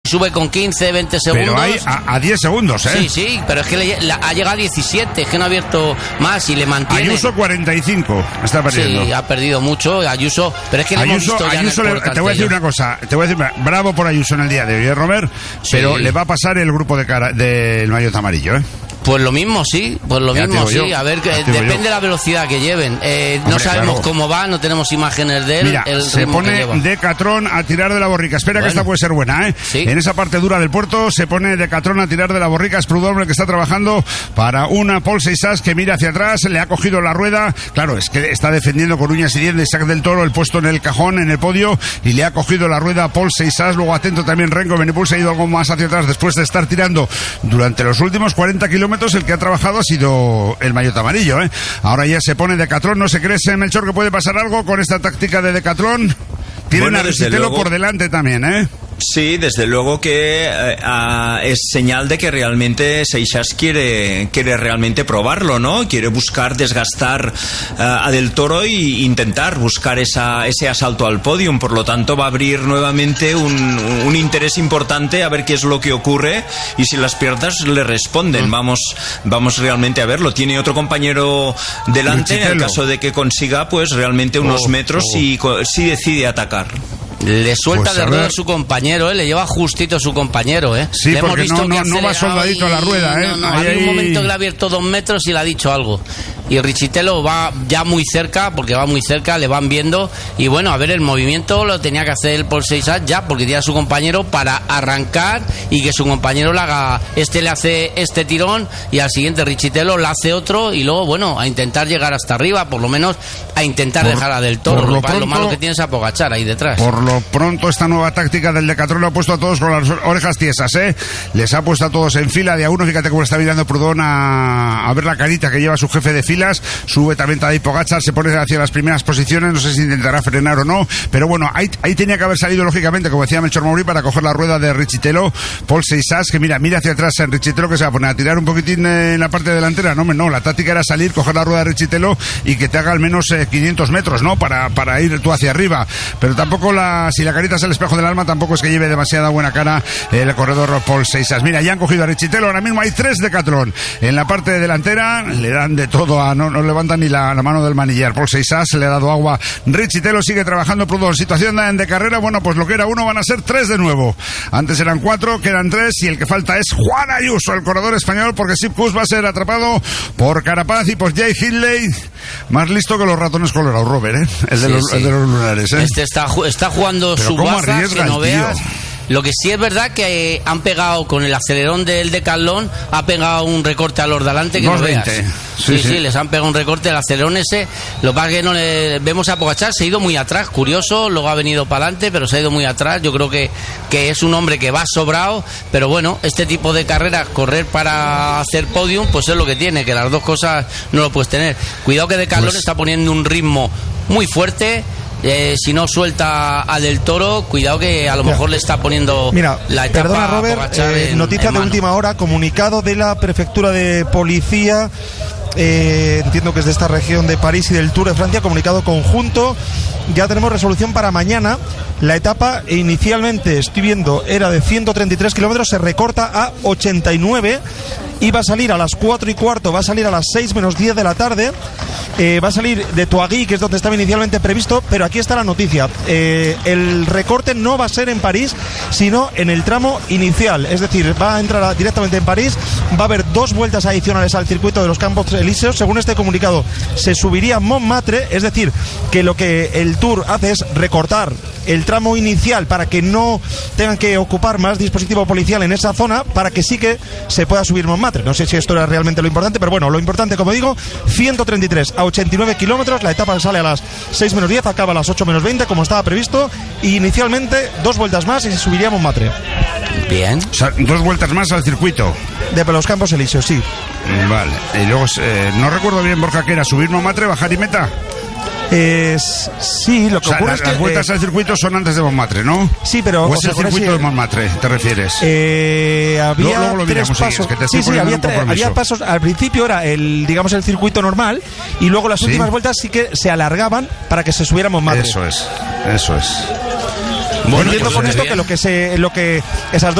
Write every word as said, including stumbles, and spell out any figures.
sube con quince, veinte segundos. Pero hay a, a diez segundos, ¿eh? Sí, sí, pero es que le, la, ha llegado a diecisiete, es que no ha abierto más y le mantiene. Ayuso cuarenta y cinco, está perdiendo. Sí, ha perdido mucho, Ayuso, pero es que le Ayuso, hemos visto ya Ayuso en el le, te voy a decir una cosa, te voy a decir, bravo por Ayuso en el día de hoy, ¿eh, Robert? Sí. Pero le va a pasar el grupo de cara del maillot amarillo, ¿eh? Pues lo mismo, sí, pues lo Ya mismo, sí. yo. A ver, que depende de la velocidad que lleven. Eh, Hombre, no sabemos claro. cómo va, no tenemos imágenes de él. Mira, el se pone Decathlon a tirar de la borrica. Espera, bueno, que esta puede ser buena, ¿eh? Sí. En esa parte dura del puerto se pone Decathlon a tirar de la borrica. Es Prudhomme el que está trabajando para una Paul Seixas que mira hacia atrás, le ha cogido la rueda. Claro, es que está defendiendo con uñas y dientes Isaac del Toro el puesto en el cajón, en el podio, y le ha cogido la rueda a Paul Seixas. Luego atento también Renko Benepul, se ha ido algo más hacia atrás después de estar tirando durante los últimos cuarenta kilómetros. El que ha trabajado ha sido el maillot amarillo, ¿eh? Ahora ya se pone Decathlon. ¿No se cree, Melchor, que puede pasar algo con esta táctica de Decathlon? Tienen bueno, a Riccitello por delante también, ¿eh? Sí, desde luego que eh, uh, es señal de que realmente Seixas quiere, quiere realmente probarlo, ¿no? Quiere buscar desgastar uh, a Del Toro e intentar buscar esa, ese asalto al podium. Por lo tanto, va a abrir nuevamente un, un interés importante a ver qué es lo que ocurre y si las piernas le responden. Mm. Vamos, vamos realmente a verlo. Tiene otro compañero delante en el caso de que consiga pues realmente unos oh, metros oh. y si decide atacar. Le suelta pues de rueda a su compañero, ¿eh? Le lleva justito a su compañero, ¿eh? Sí, le porque hemos visto no, no, no va soldadito a la rueda, ¿eh? No, no, ahí, había ahí... un momento que le ha abierto dos metros y le ha dicho algo. Y Riccitello va ya muy cerca, porque va muy cerca, le van viendo. Y bueno, a ver, el movimiento lo tenía que hacer el Paul Seixas ya, porque tiene a su compañero para arrancar y que su compañero le haga. Este le hace este tirón y al siguiente Riccitello le hace otro. Y luego, bueno, a intentar llegar hasta arriba, por lo menos a intentar por, dejar a Del Toro. Lo, lo, pronto, lo malo que tiene es a Pogačar ahí detrás. Por lo pronto, esta nueva táctica del Decathlon lo ha puesto a todos con las orejas tiesas, ¿eh? Les ha puesto a todos en fila de a uno. Fíjate cómo está mirando Prudhomme a, a ver la carita que lleva su jefe de filas. Sube también Tadej Pogačar, se pone hacia las primeras posiciones. No sé si intentará frenar o no, pero bueno, ahí, ahí tenía que haber salido lógicamente, como decía Melchor Mauri, para coger la rueda de Riccitello. Paul Seixas, que mira, mira hacia atrás en Riccitello, que se va a poner a tirar un poquitín en la parte delantera. No, no, la táctica era salir, coger la rueda de Riccitello y que te haga al menos eh, quinientos metros, ¿no? Para, para ir tú hacia arriba. Pero tampoco la, si la carita es el espejo del alma, tampoco es que lleve demasiada buena cara el corredor Paul Seixas. Mira, ya han cogido a Riccitello, ahora mismo hay tres Decathlon en la parte delantera, le dan de todo a, no, no levantan ni la, la mano del manillar. Paul Seixas le ha dado agua. Riccitello sigue trabajando Prudhomme. Situación de, de carrera, bueno, pues lo que era uno van a ser tres de nuevo. Antes eran cuatro, quedan tres y el que falta es Juan Ayuso, el corredor español, porque Sepp Kuss va a ser atrapado por Carapaz y por Jay Hindley. Más listo que los ratones colorados, Robert, ¿eh? El de, sí, los, sí. El de los lunares, ¿eh? Este está, está jugando su baza, que no veas. Lo que sí es verdad que eh, han pegado con el acelerón del Decathlon, ha pegado un recorte a los de adelante que no veas. Sí sí, sí, sí, les han pegado un recorte, el acelerón ese. Lo que pasa es que no le vemos a Pogačar, se ha ido muy atrás, curioso, luego ha venido para adelante, pero se ha ido muy atrás. Yo creo que, que es un hombre que va sobrado, pero bueno, este tipo de carreras, correr para hacer podium, pues es lo que tiene, que las dos cosas no lo puedes tener. Cuidado que Decathlon pues... está poniendo un ritmo muy fuerte. Eh, si no suelta a Del Toro, cuidado que a lo mejor Mira, le está poniendo Mira, la etapa. Perdona, Robert, eh, en, noticia en de última hora, comunicado de la prefectura de policía. Eh, entiendo que es de esta región de París y del Tour de Francia, comunicado conjunto. Ya tenemos resolución para mañana. La etapa inicialmente, estoy viendo, era de ciento treinta y tres kilómetros, se recorta a ochenta y nueve y va a salir a las cuatro y cuarto, va a salir a las seis menos diez de la tarde. Eh, va a salir de Touagy, que es donde estaba inicialmente previsto, pero aquí está la noticia. Eh, el recorte no va a ser en París, sino en el tramo inicial, es decir, va a entrar a, directamente en París. Va a haber dos vueltas adicionales al circuito de los Campos Elíseos. Según este comunicado, se subiría a Montmartre, es decir, que lo que el Tour hace es recortar el tramo inicial para que no tengan que ocupar más dispositivo policial en esa zona, para que sí que se pueda subir Montmartre. No sé si esto era realmente lo importante, pero bueno, lo importante, como digo, ciento treinta y tres a ochenta y nueve kilómetros. La etapa sale a las seis menos diez, acaba a las ocho menos veinte, como estaba previsto, y inicialmente dos vueltas más y se subiría a Montmartre. Bien. O sea, dos vueltas más al circuito de los Campos Elíseos, sí. Vale. Y luego, eh, no recuerdo bien, Borja, que era subir Montmartre, bajar y meta. Eh, sí, lo que o sea, ocurre la, es que las vueltas eh, al circuito son antes de Montmartre, ¿no? Sí, pero ¿o es el circuito si, de Montmartre, te refieres? Eh, había luego, luego lo tres miramos, pasos. Sí, es que te sí, sí, había, tre- había pasos. Al principio era el, digamos, el circuito normal, y luego las ¿sí? últimas vueltas sí que se alargaban para que se subiera a Montmartre. Eso es, eso es. Bueno, entiendo pues con esto bien. que lo que se, lo que esas dos